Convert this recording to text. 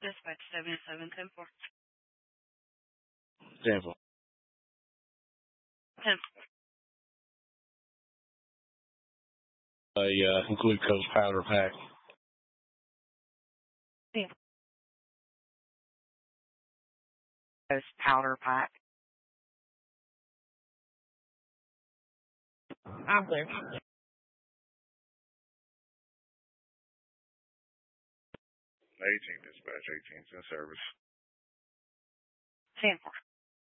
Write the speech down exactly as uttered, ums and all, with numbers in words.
Dispatch seventy-seven ten four. ten four. ten four. A uh, glucose powder pack. Yeah. Glucose powder pack. I'm clear. eighteen dispatch, eighteen's in service. ten four.